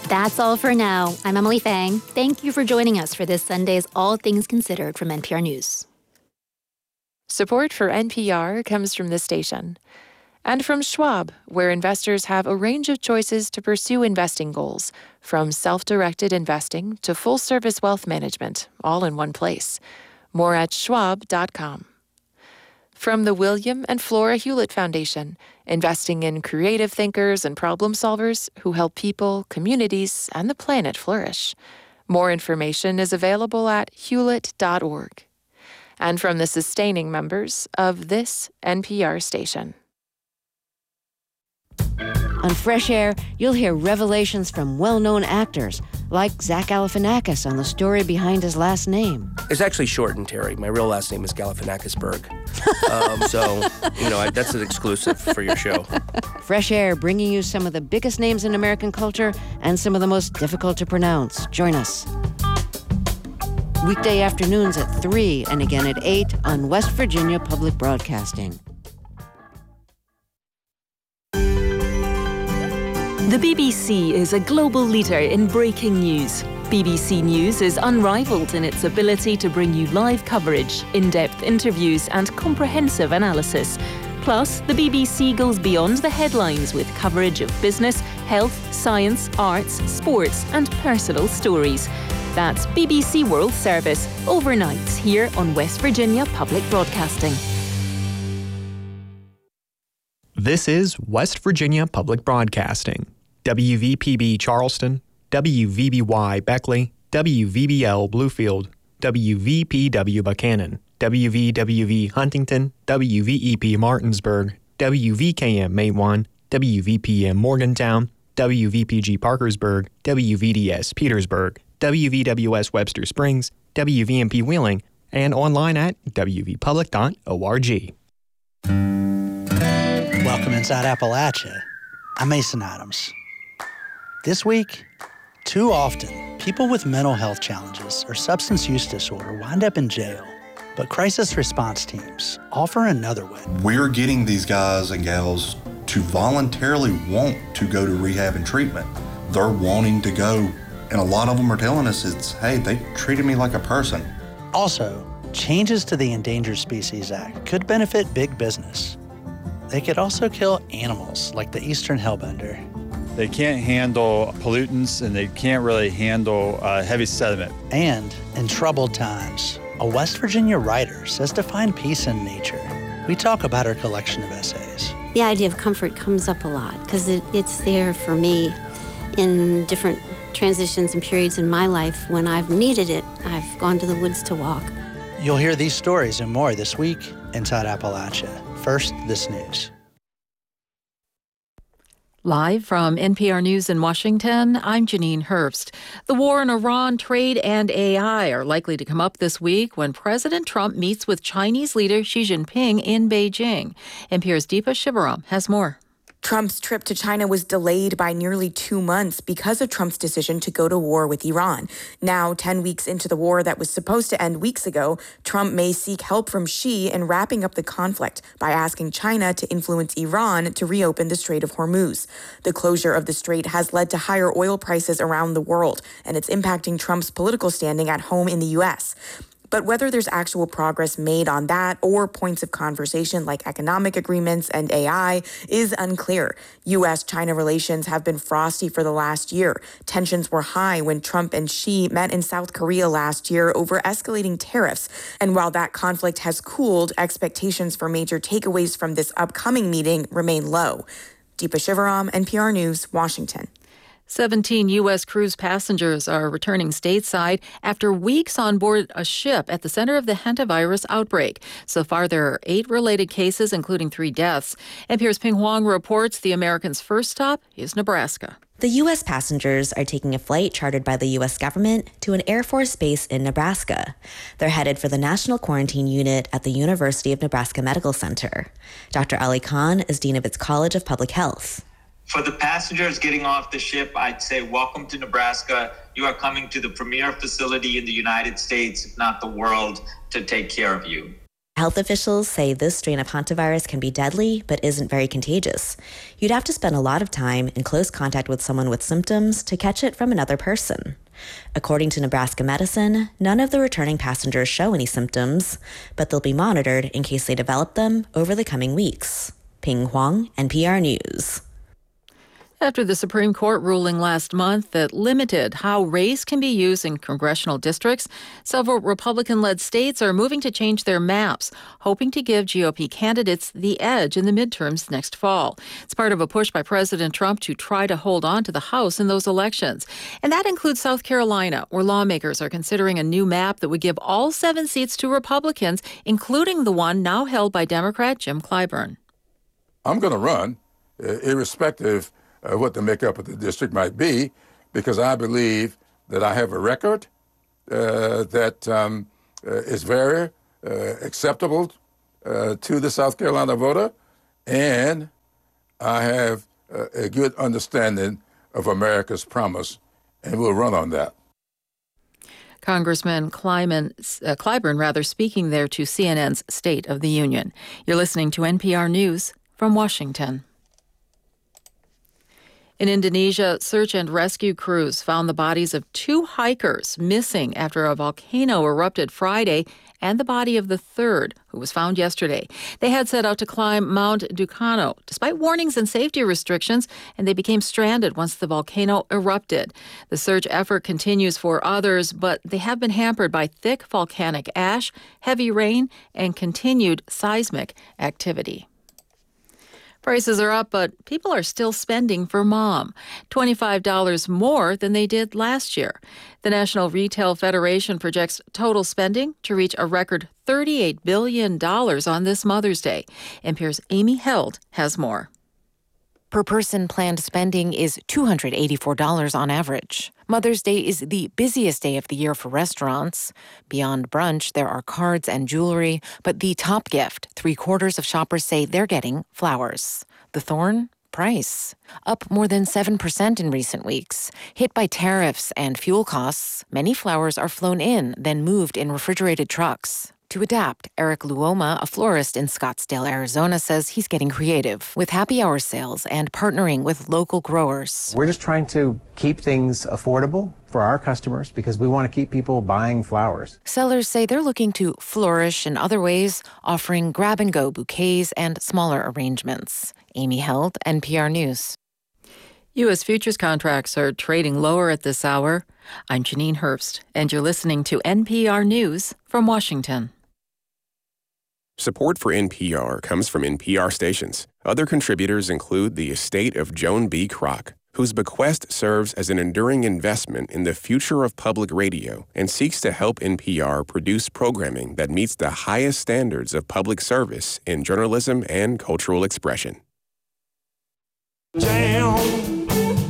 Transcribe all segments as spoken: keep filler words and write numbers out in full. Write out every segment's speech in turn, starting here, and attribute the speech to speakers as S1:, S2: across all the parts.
S1: That's all for now. I'm Emily Fang. Thank you for joining us for this Sunday's All Things Considered from N P R News.
S2: Support for N P R comes from this station. And from Schwab, where investors have a range of choices to pursue investing goals, from self-directed investing to full-service wealth management, all in one place. More at schwab dot com. From the William and Flora Hewlett Foundation, investing in creative thinkers and problem solvers who help people, communities, and the planet flourish. More information is available at hewlett dot org. And from the sustaining members of this N P R station.
S3: On Fresh Air, you'll hear revelations from well-known actors, like Zach Galifianakis on the story behind his last name.
S4: It's actually shortened, Terry. My real last name is Galifianakisberg. um, so, you know, I, that's an exclusive for your show.
S3: Fresh Air, bringing you some of the biggest names in American culture and some of the most difficult to pronounce. Join us. Weekday afternoons at three and again at eight on West Virginia Public Broadcasting.
S5: The B B C is a global leader in breaking news. B B C News is unrivaled in its ability to bring you live coverage, in-depth interviews, and comprehensive analysis. Plus, the B B C goes beyond the headlines with coverage of business, health, science, arts, sports, and personal stories. That's B B C World Service, overnights here on West Virginia Public Broadcasting.
S6: This is West Virginia Public Broadcasting. W V P B Charleston, W V B Y Beckley, W V B L Bluefield, W V P W Buchanan, W V W V Huntington, W V E P Martinsburg, W V K M Matewan, W V P M Morgantown, W V P G Parkersburg, W V D S Petersburg, W V W S Webster Springs, W V M P Wheeling, and online at w v public dot org.
S7: Welcome inside Appalachia. I'm Mason Adams. This week, too often, people with mental health challenges or substance use disorder wind up in jail. But crisis response teams offer another way.
S8: We're getting these guys and gals to voluntarily want to go to rehab and treatment. They're wanting to go, and a lot of them are telling us it's, hey, they treated me like a person.
S7: Also, changes to the Endangered Species Act could benefit big business. They could also kill animals like the eastern hellbender.
S9: They can't handle pollutants and they can't really handle uh, heavy sediment.
S7: And in troubled times, a West Virginia writer says to find peace in nature. We talk about her collection of essays.
S10: The idea of comfort comes up a lot because it, it's there for me in different transitions and periods in my life. When I've needed it, I've gone to the woods to walk.
S7: You'll hear these stories and more this week inside Appalachia. First, this news.
S11: Live from N P R News in Washington, I'm Janine Herbst. The war in Iran, trade, and A I are likely to come up this week when President Trump meets with Chinese leader Xi Jinping in Beijing. N P R's Deepa Shivaram has more.
S12: Trump's trip to China was delayed by nearly two months because of Trump's decision to go to war with Iran. Now, ten weeks into the war that was supposed to end weeks ago, Trump may seek help from Xi in wrapping up the conflict by asking China to influence Iran to reopen the Strait of Hormuz. The closure of the strait has led to higher oil prices around the world, and it's impacting Trump's political standing at home in the U S. But whether there's actual progress made on that or points of conversation like economic agreements and A I is unclear. U S China relations have been frosty for the last year. Tensions were high when Trump and Xi met in South Korea last year over escalating tariffs. And while that conflict has cooled, expectations for major takeaways from this upcoming meeting remain low. Deepa Shivaram, N P R News, Washington.
S11: seventeen U S cruise passengers are returning stateside after weeks on board a ship at the center of the hantavirus outbreak. So far, there are eight related cases, including three deaths. N P R's Ping Huang reports the Americans' first stop is Nebraska.
S13: The U S passengers are taking a flight chartered by the U S government to an Air Force base in Nebraska. They're headed for the National Quarantine Unit at the University of Nebraska Medical Center. Doctor Ali Khan is dean of its College of Public Health.
S14: For the passengers getting off the ship, I'd say welcome to Nebraska. You are coming to the premier facility in the United States, if not the world, to take care of you.
S13: Health officials say this strain of hantavirus can be deadly, but isn't very contagious. You'd have to spend a lot of time in close contact with someone with symptoms to catch it from another person. According to Nebraska Medicine, none of the returning passengers show any symptoms, but they'll be monitored in case they develop them over the coming weeks. Ping Huang, N P R News.
S11: After the Supreme Court ruling last month that limited how race can be used in congressional districts, several Republican-led states are moving to change their maps, hoping to give G O P candidates the edge in the midterms next fall. It's part of a push by President Trump to try to hold on to the House in those elections. And that includes South Carolina, where lawmakers are considering a new map that would give all seven seats to Republicans, including the one now held by Democrat Jim Clyburn.
S15: I'm going to run, uh, irrespective Uh, what the makeup of the district might be, because I believe that I have a record uh, that um, uh, is very uh, acceptable uh, to the South Carolina voter, and I have uh, a good understanding of America's promise, and we'll run on that.
S11: Congressman Clyburn, uh, Clyburn, rather, speaking there to C N N's State of the Union. You're listening to N P R News from Washington. In Indonesia, search and rescue crews found the bodies of two hikers missing after a volcano erupted Friday, and the body of the third, who was found yesterday. They had set out to climb Mount Ducano, despite warnings and safety restrictions, and they became stranded once the volcano erupted. The search effort continues for others, but they have been hampered by thick volcanic ash, heavy rain, and continued seismic activity. Prices are up, but people are still spending for mom, twenty-five dollars more than they did last year. The National Retail Federation projects total spending to reach a record thirty-eight billion dollars on this Mother's Day. N P R's Amy Held has more.
S2: Per person planned spending is two hundred eighty-four dollars on average. Mother's Day is the busiest day of the year for restaurants. Beyond brunch, there are cards and jewelry, but the top gift, three-quarters of shoppers say they're getting flowers. The thorn? Price. Up more than seven percent in recent weeks. Hit by tariffs and fuel costs, many flowers are flown in, then moved in refrigerated trucks. To adapt, Eric Luoma, a florist in Scottsdale, Arizona, says he's getting creative with happy hour sales and partnering with local growers.
S16: We're just trying to keep things affordable for our customers because we want to keep people buying flowers.
S2: Sellers say they're looking to flourish in other ways, offering grab-and-go bouquets and smaller arrangements. Amy Held, N P R News.
S11: U S futures contracts are trading lower at this hour. I'm Janine Herbst, and you're listening to N P R News from Washington.
S17: Support for N P R comes from N P R stations. Other contributors include the estate of Joan B. Kroc, whose bequest serves as an enduring investment in the future of public radio and seeks to help N P R produce programming that meets the highest standards of public service in journalism and cultural expression.
S18: Jam.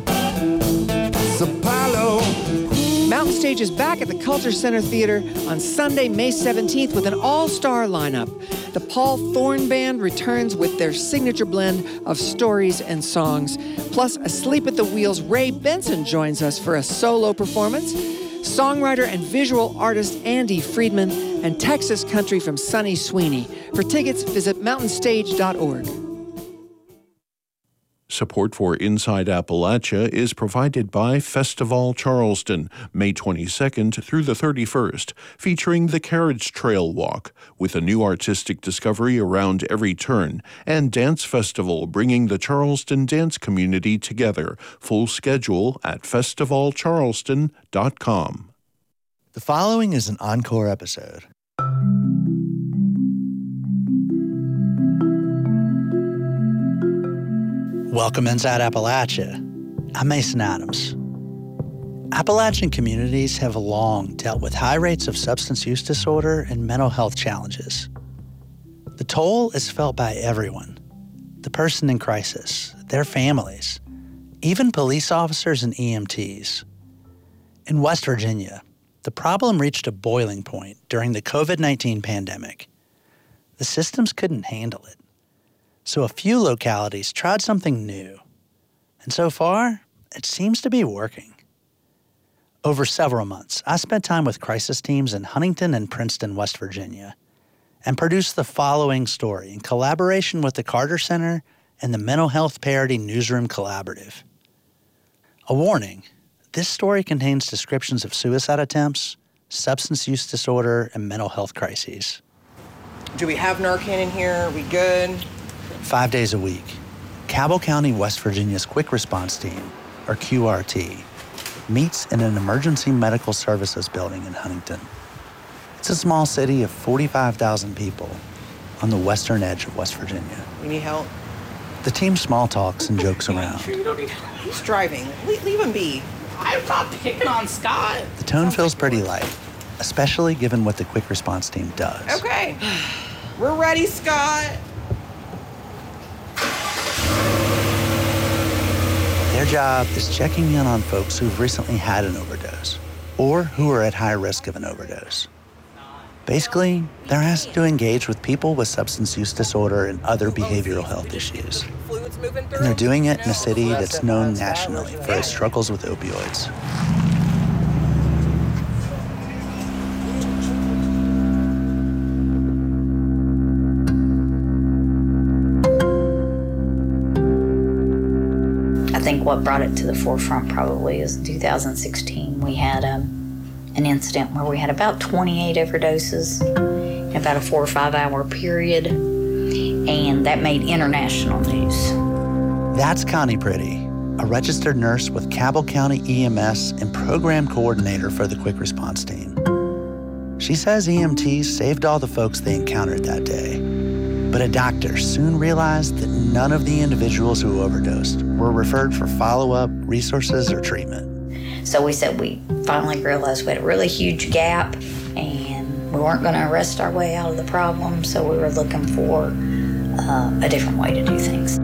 S18: Mountain Stage is back at the Culture Center Theater on Sunday, May seventeenth with an all-star lineup. The Paul Thorne Band returns with their signature blend of stories and songs. Plus, Asleep at the Wheel's Ray Benson joins us for a solo performance. Songwriter and visual artist Andy Friedman, and Texas Country from Sonny Sweeney. For tickets, visit mountain stage dot org.
S19: Support for Inside Appalachia is provided by Festival Charleston, May twenty-second through the thirty-first, featuring the Carriage Trail Walk, with a new artistic discovery around every turn, and Dance Festival bringing the Charleston dance community together. Full schedule at festival charleston dot com.
S7: The following is an encore episode. Welcome Inside Appalachia. I'm Mason Adams. Appalachian communities have long dealt with high rates of substance use disorder and mental health challenges. The toll is felt by everyone: the person in crisis, their families, even police officers and E M Ts. In West Virginia, the problem reached a boiling point during the covid nineteen pandemic. The systems couldn't handle it. So a few localities tried something new. And so far, it seems to be working. Over several months, I spent time with crisis teams in Huntington and Princeton, West Virginia. and produced the following story in collaboration with the Carter Center and the Mental Health Parity Newsroom Collaborative. A warning, this story contains descriptions of suicide attempts, substance use disorder, and mental health crises.
S20: Do we have Narcan in here? Are we good?
S7: Five days a week, Cabell County, West Virginia's Quick Response Team, or Q R T, meets in an emergency medical services building in Huntington. It's a small city of forty-five thousand people on the western edge of West Virginia.
S20: We need help.
S7: The team small talks and jokes around.
S20: Sure you don't need help. He's driving. Le- leave him be. I'm not picking on Scott.
S7: The tone feels pretty light, especially given what the Quick Response Team does.
S20: Okay. We're ready, Scott.
S7: Their job is checking in on folks who've recently had an overdose or who are at high risk of an overdose. Basically, they're asked to engage with people with substance use disorder and other behavioral health issues. And they're doing it in a city that's known nationally for its struggles with opioids.
S21: I think what brought it to the forefront probably is two thousand sixteen. We had um, an incident where we had about twenty-eight overdoses in about a four or five hour period, and that made international news.
S7: That's Connie Pretty, a registered nurse with Cabell County E M S and program coordinator for the Quick Response Team. She says E M Ts saved all the folks they encountered that day, but a doctor soon realized that none of the individuals who overdosed were referred for follow-up, resources, or treatment.
S21: So we said we finally realized we had a really huge gap and we weren't going to arrest our way out of the problem, so we were looking for uh, a different way to do things.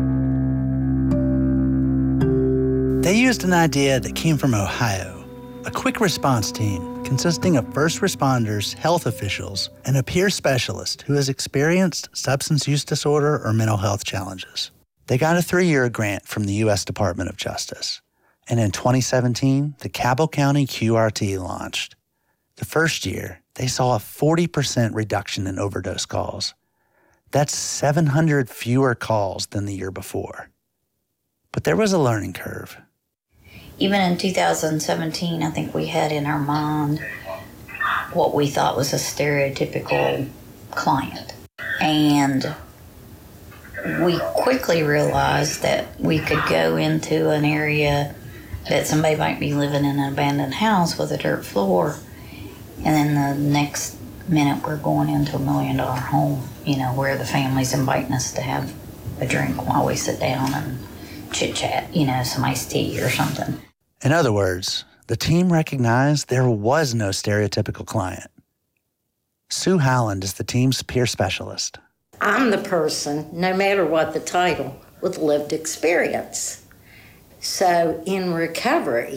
S7: They used an idea that came from Ohio, a quick response team consisting of first responders, health officials, and a peer specialist who has experienced substance use disorder or mental health challenges. They got a three-year grant from the U S Department of Justice. And in twenty seventeen, the Cabell County Q R T launched. The first year, they saw a forty percent reduction in overdose calls. That's seven hundred fewer calls than the year before. But there was a learning curve.
S21: Even in two thousand seventeen, I think we had in our mind what we thought was a stereotypical client. And we quickly realized that we could go into an area that somebody might be living in an abandoned house with a dirt floor, and then the next minute we're going into a million dollar home, you know, where the family's inviting us to have a drink while we sit down and chit chat, you know, some iced tea or something.
S7: In other words, the team recognized there was no stereotypical client. Sue Howland is the team's peer specialist.
S22: I'm the person, no matter what the title, with lived experience. So in recovery,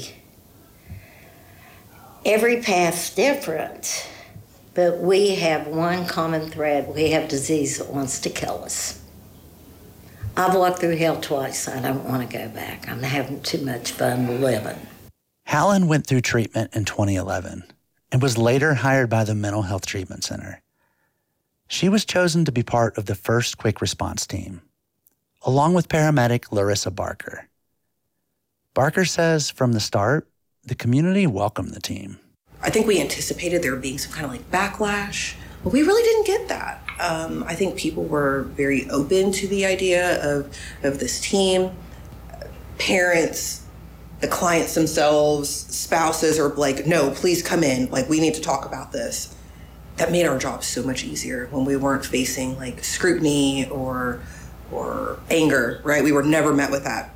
S22: every path's different, but we have one common thread. We have disease that wants to kill us. I've walked through hell twice. I don't want to go back. I'm having too much fun living.
S7: Howland went through treatment in twenty eleven and was later hired by the Mental Health Treatment Center. She was chosen to be part of the first quick response team, along with paramedic Larissa Barker. Barker says from the start, the community welcomed the team.
S20: I think we anticipated there being some kind of like backlash, but we really didn't get that. Um, I think people were very open to the idea of, of this team. Parents, the clients themselves, spouses are like, no, please come in. Like, we need to talk about this. That made our job so much easier when we weren't facing like scrutiny or, or anger, right? We were never met with that.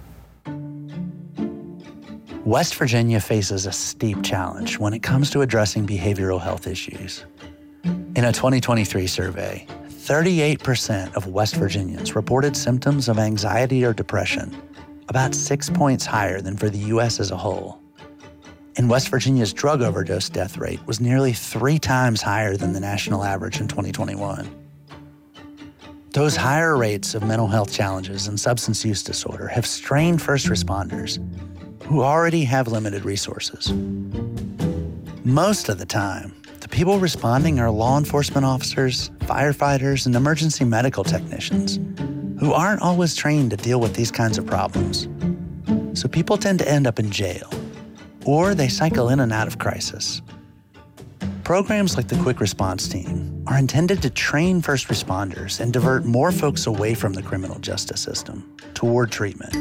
S7: West Virginia faces a steep challenge when it comes to addressing behavioral health issues. In a twenty twenty-three survey, thirty-eight percent of West Virginians reported symptoms of anxiety or depression, about six points higher than for the U S as a whole. And West Virginia's drug overdose death rate was nearly three times higher than the national average in twenty twenty-one. Those higher rates of mental health challenges and substance use disorder have strained first responders who already have limited resources. Most of the time, the people responding are law enforcement officers, firefighters, and emergency medical technicians who aren't always trained to deal with these kinds of problems. So people tend to end up in jail, or they cycle in and out of crisis. Programs like the Quick Response Team are intended to train first responders and divert more folks away from the criminal justice system toward treatment.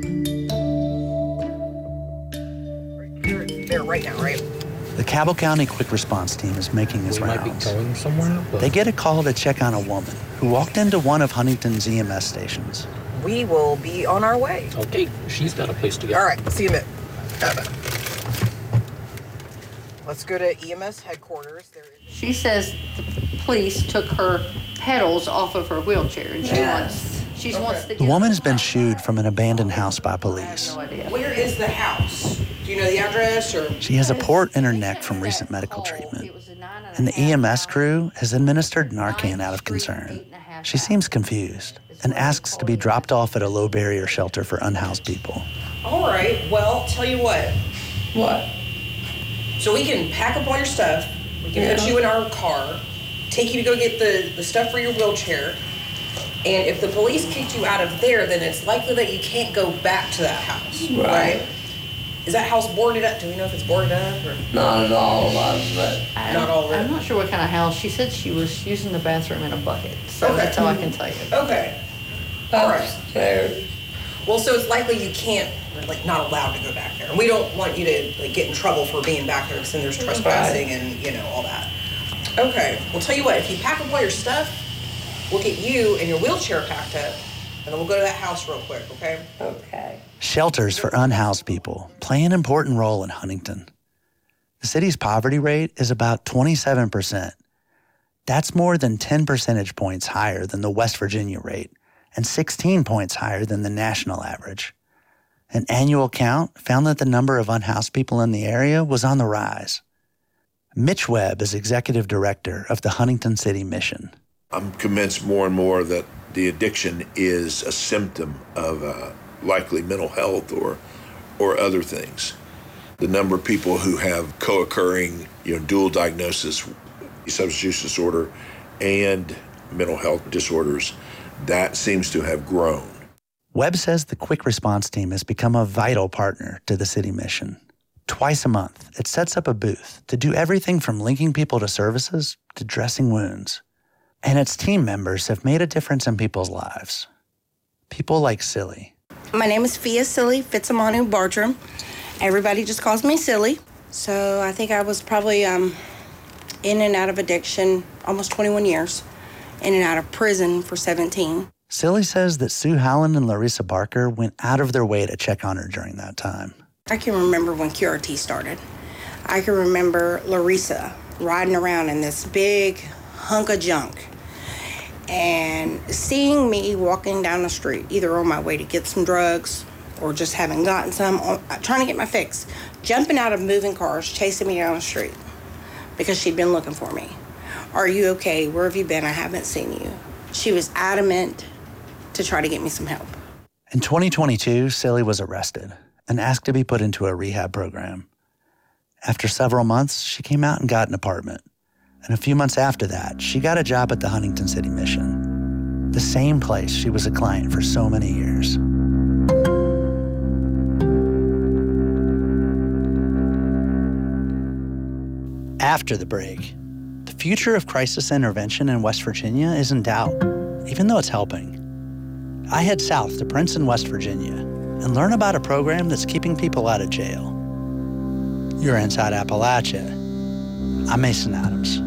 S20: You're there right now, right?
S7: The Cabell County Quick Response Team is making his
S1: we
S7: rounds.
S1: Might be going somewhere, but...
S7: They get a call to check on a woman who walked into one of Huntington's E M S stations.
S20: We will be on our way.
S1: Okay, she's got a place to go.
S20: All right, see you in a minute. Let's go to E M S headquarters. There is-
S4: She says the police took her pedals off of her wheelchair, and she
S20: Yes.
S4: wants she
S20: Okay.
S4: wants to get.
S7: The woman has been shooed from an abandoned house by police.
S4: No idea.
S20: Where is the house? Do you know the address or?
S7: She has a port in her neck from recent medical treatment, and the E M S crew has administered Narcan out of concern. She seems confused and asks to be dropped off at a low-barrier shelter for unhoused people.
S20: All right, well, tell you what.
S4: What?
S20: So we can pack up all your stuff, we can put
S4: Yeah.
S20: you in our car, take you to go get the, the stuff for your wheelchair, and if the police kicked you out of there, then it's likely that you can't go back to that house,
S4: Right.
S20: right? Is that house boarded up? Do we know if it's boarded up or?
S4: Not at all, but I
S20: Not all of it.
S4: I'm not sure what kind of house. She said she was using the bathroom in a bucket, so
S20: Okay.
S4: that's all I can tell you.
S20: Okay. All right. Well, so it's likely you can't, like, not allowed to go back there. And we don't want you to, like, get in trouble for being back there because then there's trespassing and, you know, all that. Okay. Well, tell you what, if you pack up all your stuff, we'll get you and your wheelchair packed up, and then we'll go to that house real quick, okay?
S4: Okay.
S7: Shelters for unhoused people play an important role in Huntington. The city's poverty rate is about twenty-seven percent. That's more than ten percentage points higher than the West Virginia rate and sixteen points higher than the national average. An annual count found that the number of unhoused people in the area was on the rise. Mitch Webb is executive director of the Huntington City Mission.
S23: I'm convinced more and more that the addiction is a symptom of uh, likely mental health or or other things. The number of people who have co-occurring, you know, dual diagnosis, substance use disorder and mental health disorders, that seems to have grown.
S7: Webb says the Quick Response Team has become a vital partner to the city mission. Twice a month, it sets up a booth to do everything from linking people to services to dressing wounds. And its team members have made a difference in people's lives. People like Silly.
S24: My name is Fia Silly Fitzamanu Bartram. Everybody just calls me Silly. So I think I was probably um, in and out of addiction almost twenty-one years, in and out of prison for seventeen.
S7: Silly says that Sue Howland and Larissa Barker went out of their way to check on her during that time.
S24: I can remember when Q R T started. I can remember Larissa riding around in this big hunk of junk and seeing me walking down the street, either on my way to get some drugs or just having gotten some, or trying to get my fix, jumping out of moving cars, chasing me down the street because she'd been looking for me. Are you okay? Where have you been? I haven't seen you. She was adamant to try to get me some help.
S7: In twenty twenty-two, Silly was arrested and asked to be put into a rehab program. After several months, she came out and got an apartment. And a few months after that, she got a job at the Huntington City Mission, the same place she was a client for so many years. After the break, the future of crisis intervention in West Virginia is in doubt, even though it's helping. I head south to Princeton, West Virginia, and learn about a program that's keeping people out of jail. You're Inside Appalachia. I'm Mason Adams.